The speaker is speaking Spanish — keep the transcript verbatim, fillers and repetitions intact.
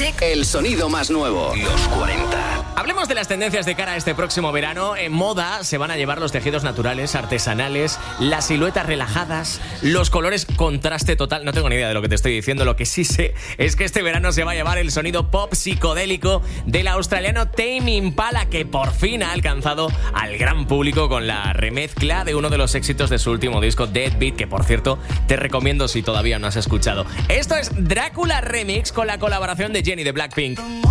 Music. El sonido más nuevo. Los cuarenta. Hablemos de las tendencias de cara a este próximo verano. En moda se van a llevar los tejidos naturales, artesanales, las siluetas relajadas, los colores contraste total. No tengo ni idea de lo que te estoy diciendo. Lo que sí sé es que este verano se va a llevar el sonido pop psicodélico del australiano Tame Impala, que por fin ha alcanzado al gran público con la remezcla de uno de los éxitos de su último disco, Deadbeat, que por cierto te recomiendo si todavía no has escuchado. Esto es Drácula Remix con la colaboración de Jennie de Blackpink.